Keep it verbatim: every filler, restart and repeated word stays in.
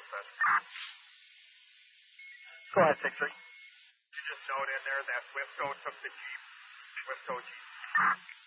said. Go ahead, six three. You just note in there that Wisco took the Jeep. Wisco Jeep.